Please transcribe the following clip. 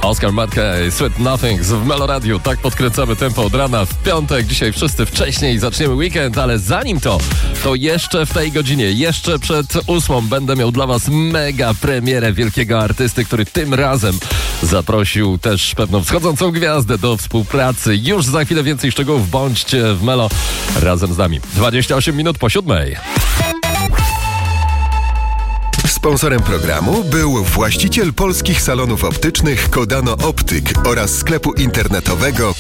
Oscar Matkey, Sweet Nothings w Meloradiu. Tak podkręcamy tempo od rana w piątek. Dzisiaj wszyscy wcześniej zaczniemy weekend, ale zanim to jeszcze w tej godzinie, jeszcze przed 8 będę miał dla was mega premierę wielkiego artysty, który tym razem zaprosił też pewną wschodzącą gwiazdę do współpracy. Już za chwilę więcej szczegółów. Bądźcie w Melo razem z nami. 28 minut po 7. Sponsorem programu był właściciel polskich salonów optycznych Kodano Optyk oraz sklepu internetowego